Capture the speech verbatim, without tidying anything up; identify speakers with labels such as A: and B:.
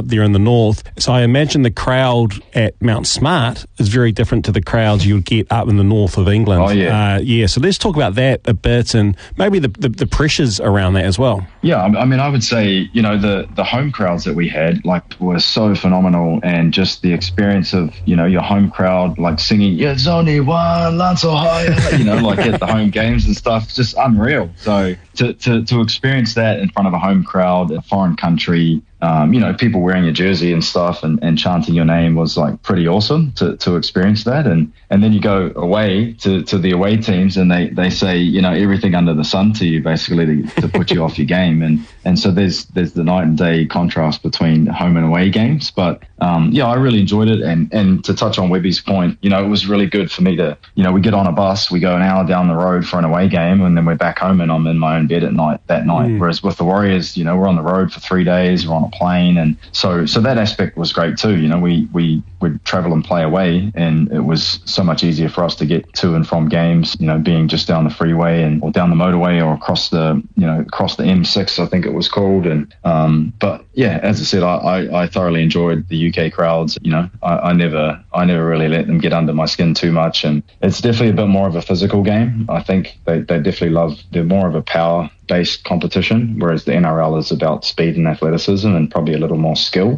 A: there in the north. So I imagine the crowd at Mount Smart is very different to the crowds you would get up in the north of England.
B: Oh, yeah.
A: Uh, yeah, so let's talk about that a bit and maybe the, the, the pressures around that as well.
B: Yeah, I mean, I would say, you know, the, the home crowds that we had, like, were so phenomenal, and just the experience of, you know, your home crowd, like, singing, yeah, it's only one Lance Ohio, you know, like at the home games and stuff, just unreal. So to, to, to experience that in front of a home crowd, a foreign country, Um, you know, people wearing your jersey and stuff and, and chanting your name was like pretty awesome to, to experience that. And, and then you go away to, to the away teams and they, they say, you know, everything under the sun to you basically to, to put you off your game. And, and so there's, there's the night and day contrast between home and away games. But, um, yeah, I really enjoyed it. And, and to touch on Webby's point, you know, it was really good for me to, you know, we get on a bus, we go an hour down the road for an away game and then we're back home and I'm in my own bed at night that night. Mm. Whereas with the Warriors, you know, we're on the road for three days, we're on a plane, and so so that aspect was great too. You know, we we would travel and play away, and it was so much easier for us to get to and from games, you know, being just down the freeway and or down the motorway or across the, you know, across the M six, I think it was called. And um but yeah, as I said, I, I, I thoroughly enjoyed the U K crowds. You know, I, I never I never really let them get under my skin too much, and it's definitely a bit more of a physical game. I think they, they definitely love, they're more of a power based competition, whereas the N R L is about speed and athleticism and probably a little more skill.